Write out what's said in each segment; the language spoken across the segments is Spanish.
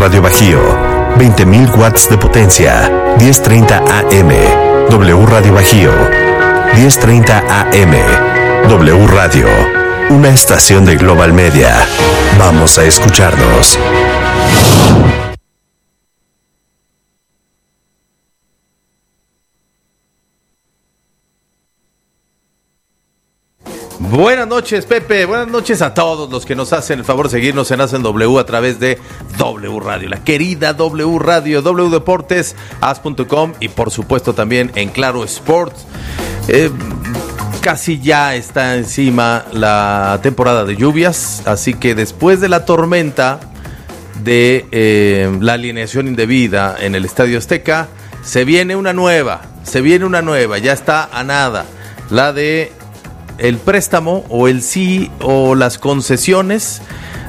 Radio Bajío, 20.000 watts de potencia, 10:30 AM. W Radio Bajío, 10:30 AM. W Radio, una estación de Global Media. Vamos a escucharnos. Buenas noches, Pepe. Buenas noches a todos los que nos hacen el favor de seguirnos en Hacen W a través de W Radio, la querida W Radio, W Deportes, as.com y por supuesto también en Claro Sports. Casi ya está encima la temporada de lluvias, así que después de la tormenta de la alineación indebida en el Estadio Azteca, se viene una nueva, ya está a nada, la de el préstamo o el sí o las concesiones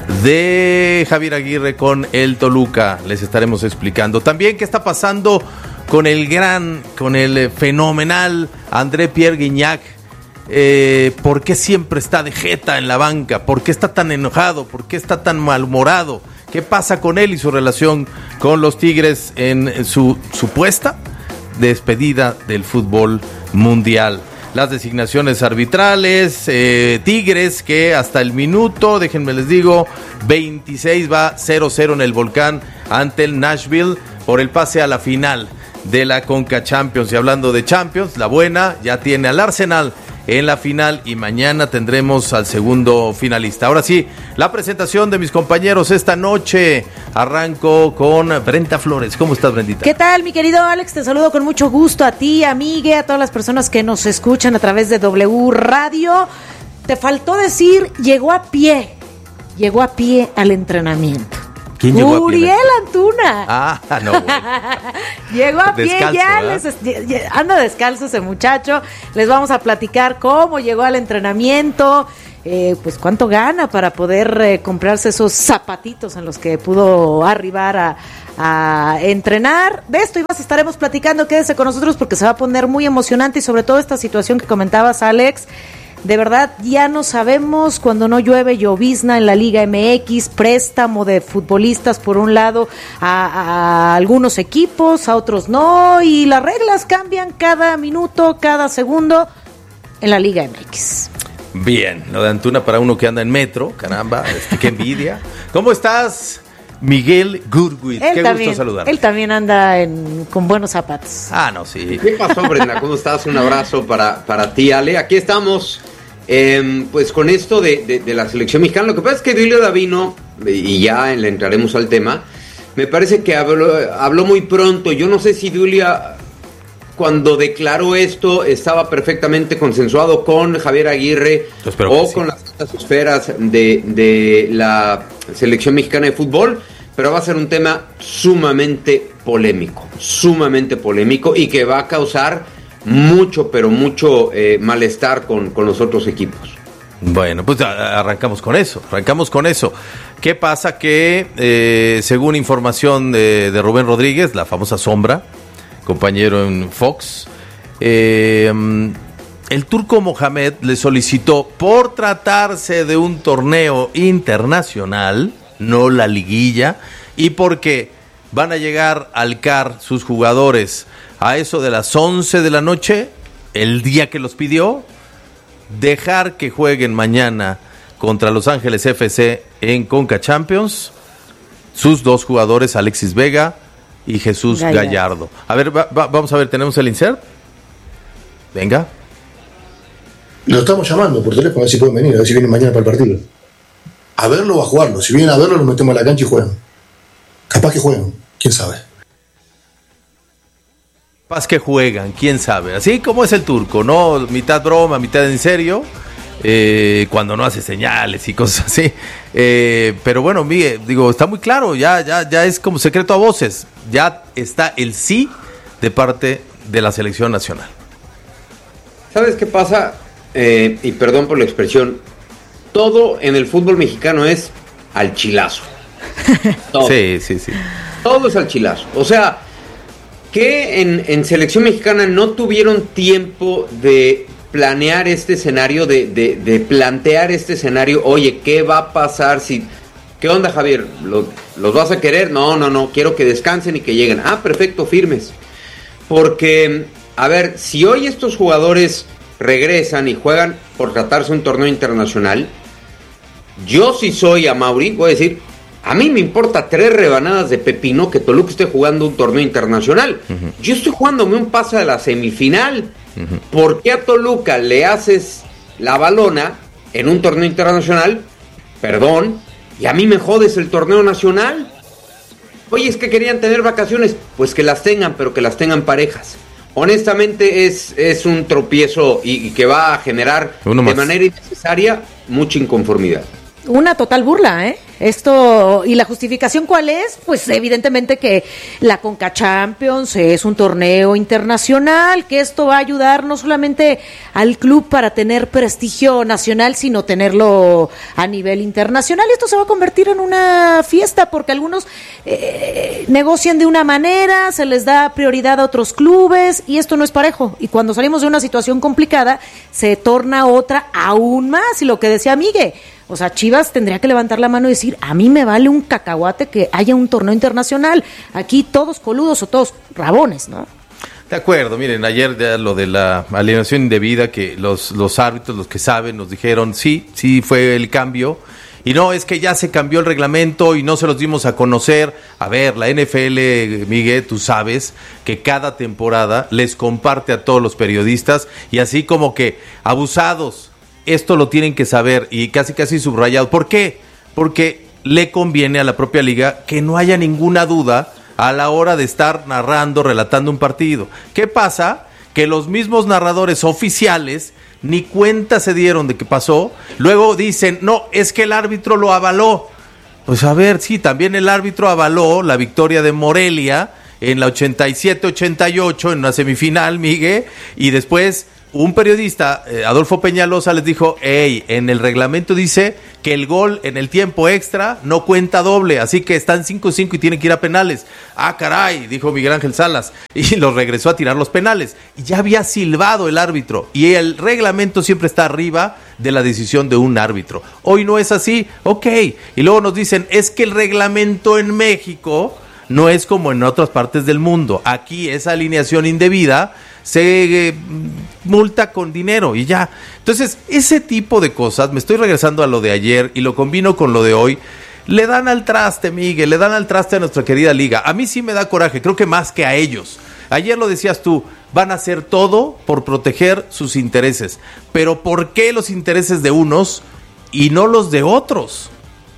de Javier Aguirre con el Toluca. Les estaremos explicando también qué está pasando con el fenomenal André Pierre Gignac. ¿Por qué siempre está de jeta en la banca? ¿Por qué está tan enojado? ¿Por qué está tan malhumorado? ¿Qué pasa con él y su relación con los Tigres en su supuesta despedida del fútbol mundial? Las designaciones arbitrales, Tigres que hasta el minuto, déjenme les digo, 26 va 0-0 en el Volcán ante el Nashville por el pase a la final de la Conca Champions. Y hablando de Champions, la buena ya tiene al Arsenal en la final y mañana tendremos al segundo finalista. Ahora sí, la presentación de mis compañeros esta noche. Arranco con Brenda Flores. ¿Cómo estás, Brendita? ¿Qué tal, mi querido Alex? Te saludo con mucho gusto a ti, amigue, a todas las personas que nos escuchan a través de W Radio. Te faltó decir, llegó a pie al entrenamiento. ¿Quién llegó a pie? Uriel Antuna. Ah, no, güey. Llegó a pie, descalzo, ya anda descalzo ese muchacho. Les vamos a platicar cómo llegó al entrenamiento, pues cuánto gana para poder comprarse esos zapatitos en los que pudo arribar a entrenar. De esto y más estaremos platicando. Quédese con nosotros porque se va a poner muy emocionante y sobre todo esta situación que comentabas, Alex. De verdad, ya no sabemos cuando no llueve, llovizna en la Liga MX, préstamo de futbolistas por un lado a algunos equipos, a otros no, y las reglas cambian cada minuto, cada segundo en la Liga MX. Bien, lo de Antuna para uno que anda en metro, caramba, qué envidia. ¿Cómo estás, Miguel Gurguit? Qué gusto saludarte. Él también anda con buenos zapatos. Ah, no, sí. ¿Qué pasó, Brenda? ¿Cómo estás? Un abrazo para ti, Ale. Aquí estamos, pues con esto de la selección mexicana. Lo que pasa es que Duilio Davino, y ya le entraremos al tema, me parece que habló muy pronto. Yo no sé si Duilio, cuando declaró esto, estaba perfectamente consensuado con Javier Aguirre o con las altas esferas de la selección mexicana de fútbol, pero va a ser un tema sumamente polémico y que va a causar mucho, pero mucho malestar con los otros equipos. Bueno, pues arrancamos con eso. ¿Qué pasa? Que según información de Rubén Rodríguez, la famosa Sombra, compañero en Fox, el turco Mohamed le solicitó, por tratarse de un torneo internacional, no la liguilla, y porque van a llegar al CAR sus jugadores a eso de las 11 de la noche, el día que los pidió, dejar que jueguen mañana contra Los Ángeles FC en Conca Champions sus dos jugadores, Alexis Vega y Jesús Gallardo. A ver, vamos a ver, ¿tenemos el insert? Venga. Lo estamos llamando por teléfono a ver si pueden venir, a ver si vienen mañana para el partido. A verlo o a jugarlo. Si vienen a verlo, lo metemos a la cancha y juegan. Capaz que juegan, quién sabe. Capaz que juegan, quién sabe. Así como es el turco, ¿no? Mitad broma, mitad en serio. Cuando no hace señales y cosas así. Pero bueno, Miguel, digo, está muy claro, ya es como secreto a voces. Ya está el sí de parte de la selección nacional. ¿Sabes qué pasa? Y perdón por la expresión, todo en el fútbol mexicano es al chilazo. Todo. Sí. Todo es al chilazo. O sea, que en selección mexicana no tuvieron tiempo de planear este escenario, de plantear este escenario. Oye, ¿qué va a pasar si ¿Qué onda, Javier? ¿Los vas a querer? No, quiero que descansen y que lleguen. Ah, perfecto, firmes. Porque, a ver, si hoy estos jugadores regresan y juegan por tratarse de un torneo internacional, yo si soy Amaury, voy a decir, a mí me importa 3 rebanadas de pepino que Toluca esté jugando un torneo internacional. Uh-huh. Yo estoy jugándome un pase a la semifinal. Uh-huh. ¿Por qué a Toluca le haces la balona en un torneo internacional? Perdón. Y a mí me jodes el torneo nacional. Oye, es que querían tener vacaciones. Pues que las tengan, pero que las tengan parejas. Honestamente es un tropiezo y que va a generar de manera innecesaria mucha inconformidad. Una total burla, ¿eh? Esto, ¿y la justificación cuál es? Pues evidentemente que la Conca Champions es un torneo internacional, que esto va a ayudar no solamente al club para tener prestigio nacional, sino tenerlo a nivel internacional. Y esto se va a convertir en una fiesta, porque algunos negocian de una manera, se les da prioridad a otros clubes, y esto no es parejo. Y cuando salimos de una situación complicada, se torna otra aún más. Y lo que decía Miguel, o sea, Chivas tendría que levantar la mano y decir, a mí me vale un cacahuate que haya un torneo internacional. Aquí todos coludos o todos rabones, ¿no? De acuerdo, miren, ayer ya lo de la alienación indebida, que los árbitros, los que saben, nos dijeron, sí fue el cambio. Y no, es que ya se cambió el reglamento y no se los dimos a conocer. A ver, la NFL, Miguel, tú sabes que cada temporada les comparte a todos los periodistas y así como que abusados. Esto lo tienen que saber y casi subrayado. ¿Por qué? Porque le conviene a la propia liga que no haya ninguna duda a la hora de estar narrando, relatando un partido. ¿Qué pasa? Que los mismos narradores oficiales ni cuenta se dieron de qué pasó. Luego dicen, no, es que el árbitro lo avaló. Pues a ver, sí, también el árbitro avaló la victoria de Morelia en la 87-88 en una semifinal, Miguel, y después un periodista, Adolfo Peñalosa, les dijo, en el reglamento dice que el gol en el tiempo extra no cuenta doble, así que están 5-5 y tienen que ir a penales. Ah, caray, dijo Miguel Ángel Salas, y los regresó a tirar los penales. Y ya había silbado el árbitro, y el reglamento siempre está arriba de la decisión de un árbitro. Hoy no es así, ok. Y luego nos dicen, es que el reglamento en México no es como en otras partes del mundo. Aquí esa alineación indebida se multa con dinero y ya. Entonces, ese tipo de cosas, me estoy regresando a lo de ayer y lo combino con lo de hoy, le dan al traste, Miguel, le dan al traste a nuestra querida liga. A mí sí me da coraje, creo que más que a ellos. Ayer lo decías tú, van a hacer todo por proteger sus intereses. Pero ¿por qué los intereses de unos y no los de otros?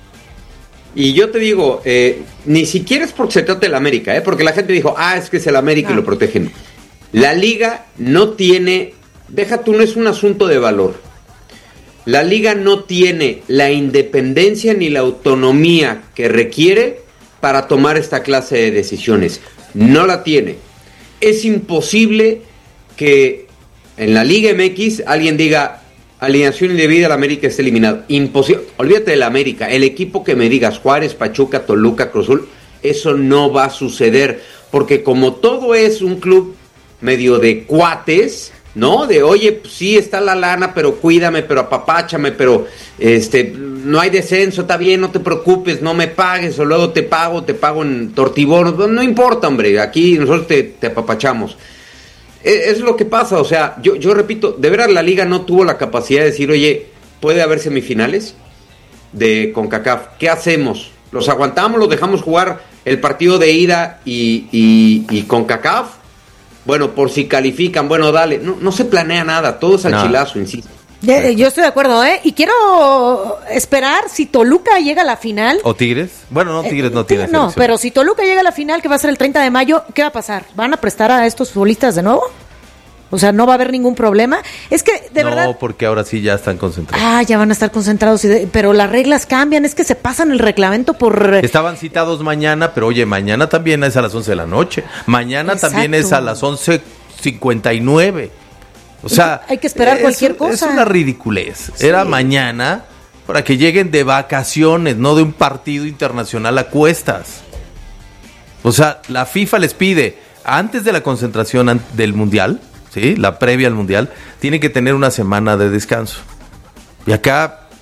Y yo te digo, ni siquiera es porque se trata del América, porque la gente dijo, es que es el América y lo protegen. La liga no tiene, deja tú, no es un asunto de valor. La liga no tiene la independencia ni la autonomía que requiere para tomar esta clase de decisiones. No la tiene. Es imposible que en la Liga MX alguien diga, alineación indebida, el América está eliminado. Imposible. Olvídate del América. El equipo que me digas, Juárez, Pachuca, Toluca, Cruz Azul, eso no va a suceder. Porque como todo es un club medio de cuates, ¿no? De, oye, pues sí está la lana, pero cuídame, pero apapáchame, pero no hay descenso, está bien, no te preocupes, no me pagues, o luego te pago en tortibonos. No importa, hombre, aquí nosotros te apapachamos. Es lo que pasa, o sea, yo repito, de veras la liga no tuvo la capacidad de decir, oye, ¿puede haber semifinales de CONCACAF? ¿Qué hacemos? ¿Los aguantamos, los dejamos jugar el partido de ida y CONCACAF? Bueno, por si califican, bueno, dale. No se planea nada, todo es al chilazo, insisto. Yo estoy de acuerdo, Y quiero esperar si Toluca llega a la final. ¿O Tigres? Bueno, no, Tigres no tiene selección. No, pero si Toluca llega a la final, que va a ser el 30 de mayo, ¿qué va a pasar? ¿Van a prestar a estos futbolistas de nuevo? O sea, ¿no va a haber ningún problema? Es que, de verdad... No, porque ahora sí ya están concentrados. Ya van a estar concentrados, pero las reglas cambian, es que se pasan el reglamento por... Estaban citados mañana, pero oye, mañana también es a las 11 de la noche. Mañana también es a las 11:59. O sea... Hay que esperar cualquier cosa. Es una ridiculez. Sí. Era mañana para que lleguen de vacaciones, no de un partido internacional a cuestas. O sea, la FIFA les pide, antes de la concentración del Mundial... ¿sí? La previa al Mundial, tiene que tener una semana de descanso. Y acá,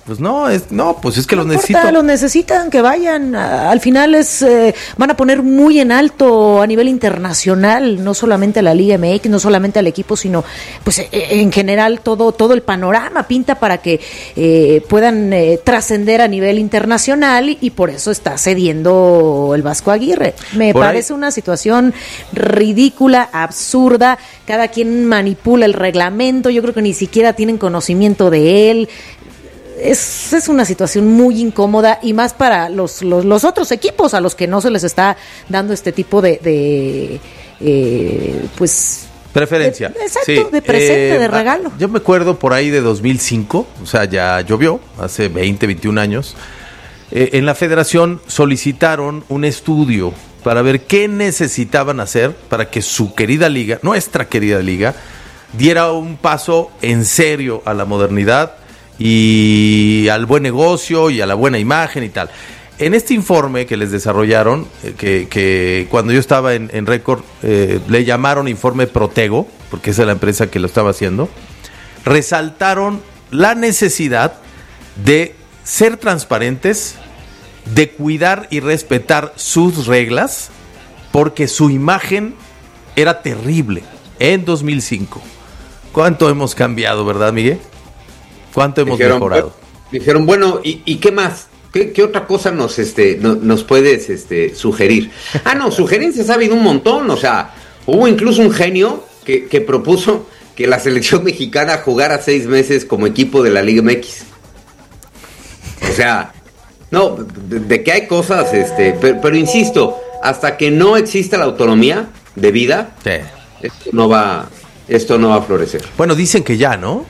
Pues pues es que No los importa, necesito. los necesitan, que vayan. Al final van a poner muy en alto a nivel internacional, no solamente a la Liga MX, no solamente al equipo, sino pues en general todo el panorama pinta para que puedan trascender a nivel internacional, y por eso está cediendo el Vasco Aguirre. Me Por parece una situación ridícula, absurda. Cada quien manipula el reglamento. Yo creo que ni siquiera tienen conocimiento de él. Es una situación muy incómoda, y más para los otros equipos a los que no se les está dando este tipo de preferencia. Exacto, de presente, de regalo. Yo me acuerdo por ahí de 2005, o sea, ya llovió, hace 20, 21 años. En la federación solicitaron un estudio para ver qué necesitaban hacer para que su querida liga, nuestra querida liga, diera un paso en serio a la modernidad y al buen negocio y a la buena imagen y tal. En este informe que les desarrollaron, que cuando yo estaba en Récord, le llamaron informe Protego, porque esa es la empresa que lo estaba haciendo, resaltaron la necesidad de ser transparentes, de cuidar y respetar sus reglas, porque su imagen era terrible en 2005. ¿Cuánto hemos cambiado, verdad, Miguel? ¿Cuánto hemos mejorado? Dijeron, bueno, ¿y qué más? ¿Qué otra cosa nos puedes sugerir? Sugerencias ha habido un montón. O sea, hubo incluso un genio que propuso que la selección mexicana jugara 6 meses como equipo de la Liga MX. O sea, no, de que hay cosas, pero insisto, hasta que no exista la autonomía de vida, sí, esto no va a florecer. Bueno, dicen que ya, ¿no?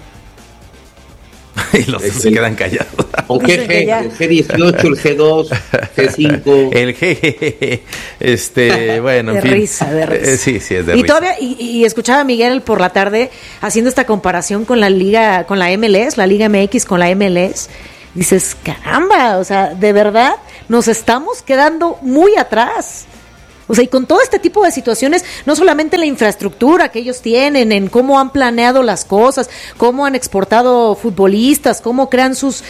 Y los se quedan callados. ¿O qué G? ¿El G18, el G2, G5? El G, bueno, en fin. De risa. Sí, es de risa. Y todavía, y escuchaba a Miguel por la tarde haciendo esta comparación con la liga, con la MLS, la Liga MX con la MLS. Dices, caramba, o sea, de verdad nos estamos quedando muy atrás. O sea, y con todo este tipo de situaciones, no solamente en la infraestructura que ellos tienen, en cómo han planeado las cosas, cómo han exportado futbolistas, cómo crean sus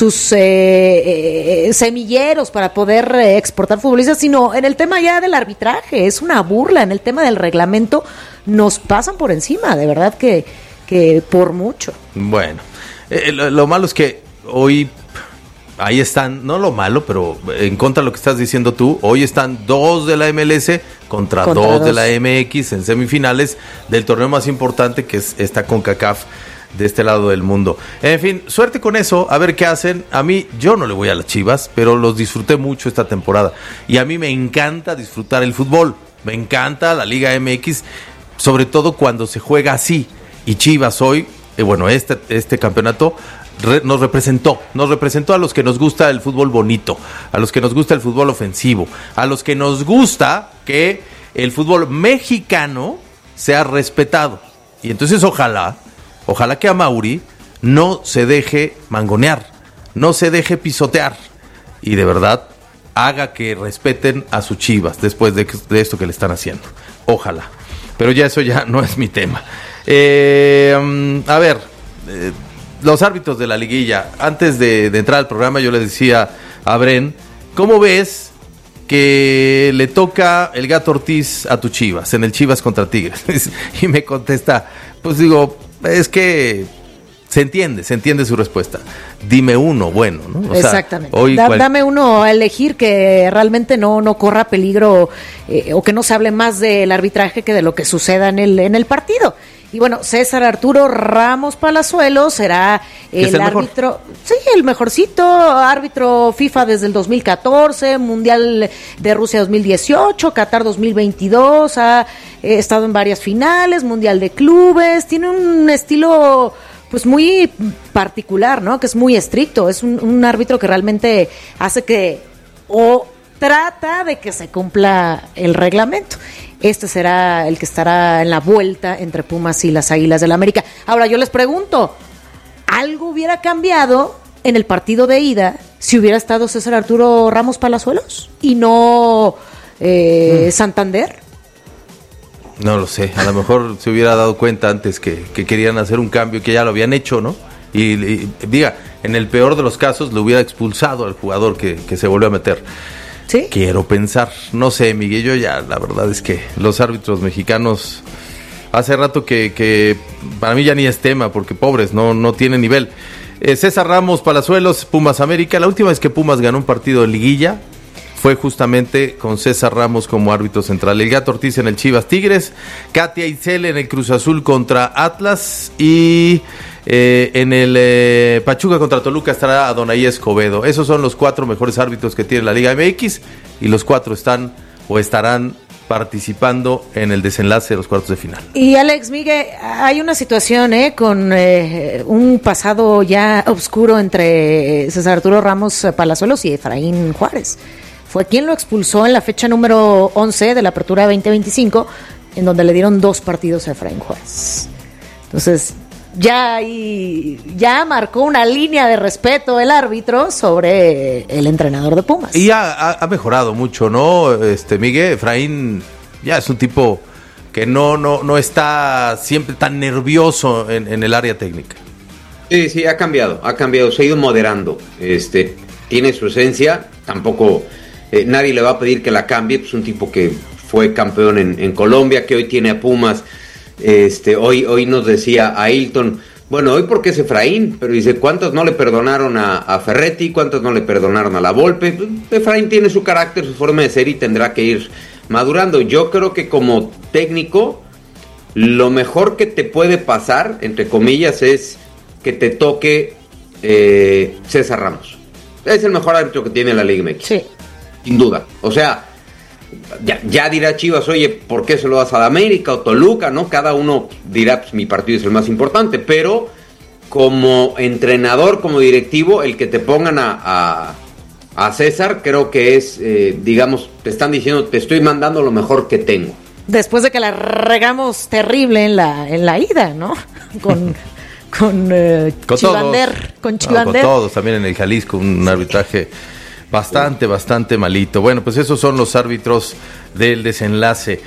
semilleros para poder exportar futbolistas, sino en el tema ya del arbitraje. Es una burla. En el tema del reglamento nos pasan por encima, de verdad que por mucho. Bueno, lo malo es que hoy... Ahí están, no lo malo, pero en contra de lo que estás diciendo tú, hoy están 2 de la MLS contra 2 de la MX en semifinales del torneo más importante, que es esta CONCACAF de este lado del mundo. En fin, suerte con eso, a ver qué hacen. A mí, yo no le voy a las Chivas, pero los disfruté mucho esta temporada. Y a mí me encanta disfrutar el fútbol, me encanta la Liga MX, sobre todo cuando se juega así. Y Chivas hoy, este campeonato... nos representó a los que nos gusta el fútbol bonito, a los que nos gusta el fútbol ofensivo, a los que nos gusta que el fútbol mexicano sea respetado. Y entonces ojalá que Amaury no se deje mangonear, no se deje pisotear, y de verdad haga que respeten a sus Chivas después de esto que le están haciendo. Ojalá. Pero eso ya no es mi tema. A ver, los árbitros de la liguilla, antes de entrar al programa, yo le decía a Bren, ¿cómo ves que le toca el Gato Ortiz a tu Chivas, en el Chivas contra Tigres? Y me contesta, pues digo, es que se entiende su respuesta. Dime uno bueno, ¿no? Exactamente. Dame uno a elegir que realmente no corra peligro o que no se hable más del arbitraje que de lo que suceda en el partido. Y bueno, César Arturo Ramos Palazuelos será el árbitro, sí, el mejorcito, árbitro FIFA desde el 2014, Mundial de Rusia 2018, Qatar 2022, ha estado en varias finales, Mundial de Clubes, tiene un estilo pues muy particular, ¿no? Que es muy estricto, es un árbitro que realmente hace que trata de que se cumpla el reglamento. Este será el que estará en la vuelta entre Pumas y las Águilas del América. Ahora yo les pregunto, ¿algo hubiera cambiado en el partido de ida si hubiera estado César Arturo Ramos Palazuelos y no Santander? No lo sé, a lo mejor se hubiera dado cuenta antes que querían hacer un cambio, que ya lo habían hecho, ¿no? Y diga, en el peor de los casos, le hubiera expulsado al jugador que se volvió a meter. ¿Sí? Quiero pensar, no sé, Miguel, yo ya, la verdad es que los árbitros mexicanos, hace rato que para mí ya ni es tema, porque pobres, no tienen nivel. César Ramos, Palazuelos, Pumas América. La última vez que Pumas ganó un partido de liguilla fue justamente con César Ramos como árbitro central. El Gato Ortiz en el Chivas Tigres, Katia Itzel en el Cruz Azul contra Atlas, y en el Pachuca contra Toluca estará Adonai Escobedo. Esos son los 4 mejores árbitros que tiene la Liga MX, y los 4 están o estarán participando en el desenlace de los cuartos de final. Y Alex, Miguel, hay una situación con un pasado ya oscuro entre César Arturo Ramos Palazuelos y Efraín Juárez. Fue quien lo expulsó en la fecha número 11 de la Apertura 2025, en donde le dieron 2 partidos a Efraín Juárez. Entonces, ya marcó una línea de respeto el árbitro sobre el entrenador de Pumas. Y ha mejorado mucho, ¿no? Miguel, Efraín ya es un tipo que no está siempre tan nervioso en el área técnica. Sí, ha cambiado, se ha ido moderando. Tiene su esencia, tampoco nadie le va a pedir que la cambie, pues un tipo que fue campeón en Colombia, que hoy tiene a Pumas. Hoy nos decía Ailton, bueno, hoy porque es Efraín, pero dice, ¿cuántos no le perdonaron a Ferretti? ¿Cuántos no le perdonaron a La Volpe? Efraín tiene su carácter, su forma de ser, y tendrá que ir madurando. Yo creo que como técnico, lo mejor que te puede pasar, entre comillas, es que te toque César Ramos. Es el mejor árbitro que tiene la Liga MX. Sí. Sin duda. O sea, ya dirá Chivas, oye, ¿por qué se lo das a la América o Toluca? ¿No? Cada uno dirá, pues mi partido es el más importante, pero como entrenador, como directivo, el que te pongan a César, creo que es, digamos, te están diciendo, te estoy mandando lo mejor que tengo. Después de que la regamos terrible en la ida, ¿no? Con Chivander. Con Chivander. Con todos, también en el Jalisco, un arbitraje bastante malito. Bueno, pues esos son los árbitros del desenlace.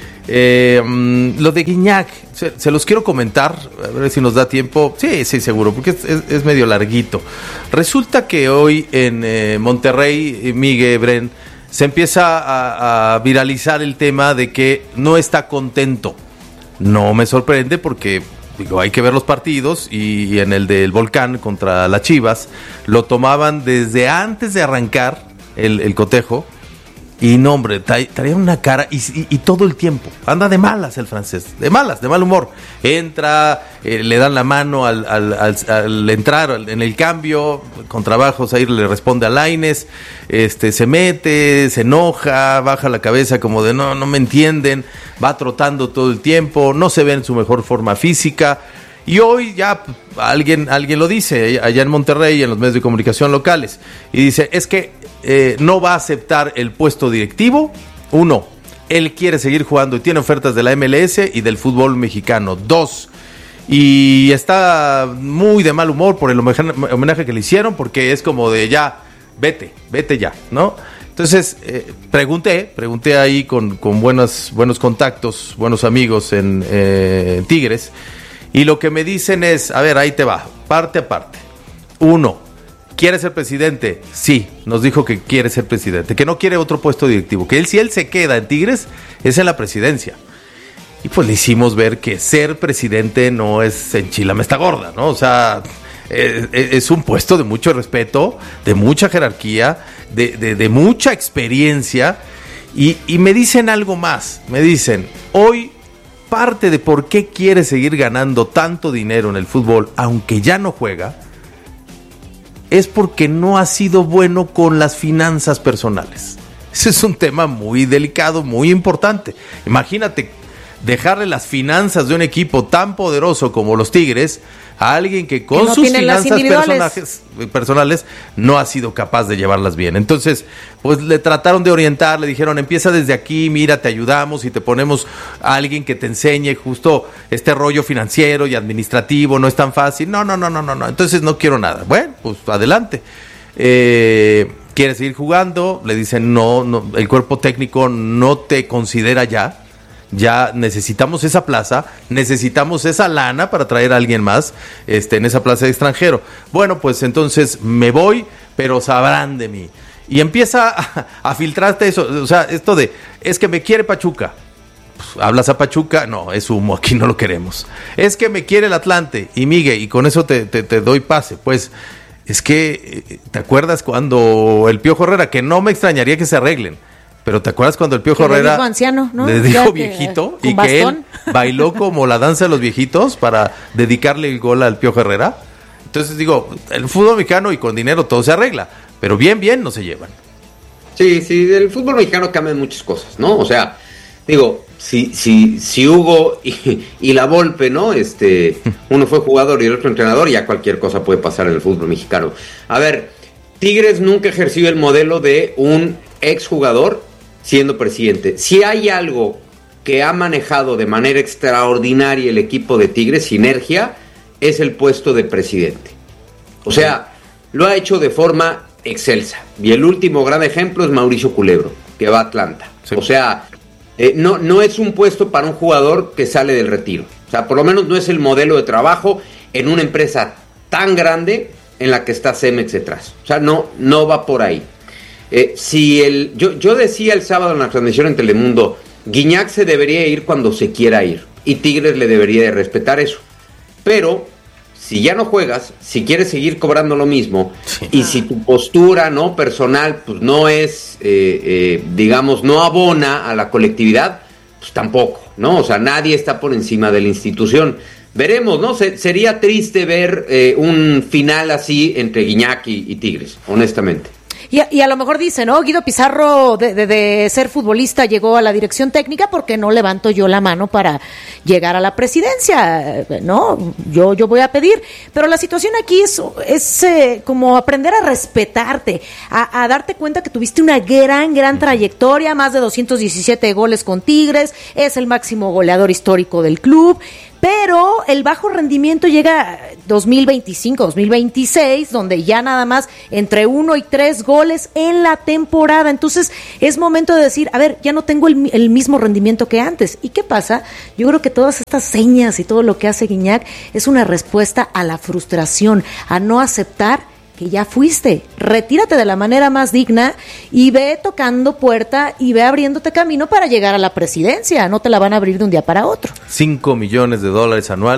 Lo de Guiñac, se los quiero comentar, a ver si nos da tiempo. Sí, seguro, porque es medio larguito. Resulta que hoy en Monterrey, Miguel Bren, se empieza a viralizar el tema de que no está contento. No me sorprende porque hay que ver los partidos, y en el del Volcán contra las Chivas lo tomaban desde antes de arrancar el cotejo, y no, hombre, traía una cara y todo el tiempo anda de malas el francés, de mal humor. Entra, le dan la mano al entrar en el cambio, con trabajos ahí le responde a Lainez, se mete, se enoja, baja la cabeza como de no me entienden, va trotando todo el tiempo, no se ve en su mejor forma física. Y hoy ya alguien lo dice allá en Monterrey, en los medios de comunicación locales, y dice, es que no va a aceptar el puesto directivo. 1, él quiere seguir jugando y tiene ofertas de la MLS y del fútbol mexicano. 2, y está muy de mal humor por el homenaje que le hicieron, porque es como de ya, vete ya, ¿no? Entonces, pregunté ahí con buenos contactos, buenos amigos en Tigres, y lo que me dicen es, a ver, ahí te va, parte a parte. 1, ¿quiere ser presidente? Sí, nos dijo que quiere ser presidente, que no quiere otro puesto directivo, que si él se queda en Tigres, es en la presidencia. Y pues le hicimos ver que ser presidente no es enchilame esta gorda, ¿no? O sea, es un puesto de mucho respeto, de mucha jerarquía, de mucha experiencia, y me dicen algo más. Me dicen, hoy parte de por qué quiere seguir ganando tanto dinero en el fútbol, aunque ya no juega, es porque no ha sido bueno con las finanzas personales. Ese es un tema muy delicado, muy importante. Imagínate dejarle las finanzas de un equipo tan poderoso como los Tigres a alguien que con no sus finanzas personales no ha sido capaz de llevarlas bien. Entonces, pues le trataron de orientar, le dijeron, empieza desde aquí, mira, te ayudamos y te ponemos a alguien que te enseñe justo este rollo financiero y administrativo, no es tan fácil. No, entonces no quiero nada. Bueno, pues adelante. ¿Quieres seguir jugando? Le dicen, no, el cuerpo técnico no te considera ya. ya necesitamos esa plaza, necesitamos esa lana para traer a alguien más en esa plaza de extranjero. Bueno, pues entonces me voy, pero sabrán de mí. Y empieza a filtrarte eso, o sea, esto de, es que me quiere Pachuca. Pues, hablas a Pachuca, no, es humo, aquí no lo queremos. Es que me quiere el Atlante, y Miguel, y con eso te doy pase. Pues, es que, ¿te acuerdas cuando el Piojo Herrera, que no me extrañaría que se arreglen, pero ¿te acuerdas cuando el Piojo Herrera dijo anciano, ¿no? le dijo viejito y que él bailó como la danza de los viejitos para dedicarle el gol al Piojo Herrera? Entonces digo, el fútbol mexicano y con dinero todo se arregla, pero bien no se llevan. Sí, el fútbol mexicano cambia muchas cosas, ¿no? O sea, digo, si Hugo y la Volpe, ¿no? Uno fue jugador y el otro entrenador, ya cualquier cosa puede pasar en el fútbol mexicano. A ver, Tigres nunca ejerció el modelo de un exjugador siendo presidente. Si hay algo que ha manejado de manera extraordinaria el equipo de Tigres, sinergia, es el puesto de presidente. O sea, lo ha hecho de forma excelsa. Y el último gran ejemplo es Mauricio Culebro, que va a Atlanta. Sí. O sea, no es un puesto para un jugador que sale del retiro. O sea, por lo menos no es el modelo de trabajo en una empresa tan grande en la que está Cemex detrás. O sea, no va por ahí. Yo decía el sábado en la transmisión en Telemundo, Guiñac se debería ir cuando se quiera ir, y Tigres le debería de respetar eso. Pero si ya no juegas, si quieres seguir cobrando lo mismo, sí, y si tu postura no personal pues no es, digamos, no abona a la colectividad, pues tampoco, ¿no? O sea, nadie está por encima de la institución. Veremos, ¿no? Sería triste ver un final así entre Guiñac y Tigres, honestamente. Y a lo mejor dice, ¿no? Guido Pizarro de ser futbolista llegó a la dirección técnica porque no levanto yo la mano para llegar a la presidencia, ¿no? Yo voy a pedir. Pero la situación aquí es como aprender a respetarte, a darte cuenta que tuviste una gran trayectoria, más de 217 goles con Tigres, es el máximo goleador histórico del club. Pero el bajo rendimiento llega 2025, 2026, donde ya nada más entre 1 y 3 goles en la temporada. Entonces es momento de decir, a ver, ya no tengo el mismo rendimiento que antes. ¿Y qué pasa? Yo creo que todas estas señas y todo lo que hace Guiñac es una respuesta a la frustración, a no aceptar que ya fuiste. Retírate de la manera más digna y ve tocando puerta y ve abriéndote camino para llegar a la presidencia. No te la van a abrir de un día para otro. $5 millones anuales